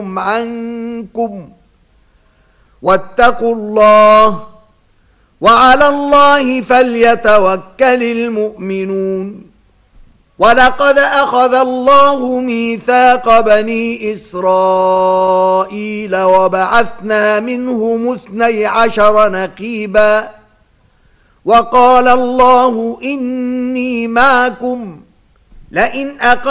عنكم واتقوا الله وعلى الله فليتوكل المؤمنون. ولقد أخذ الله ميثاق بني إسرائيل وبعثنا منهم 12 نقيبا وقال الله إني معكم لئن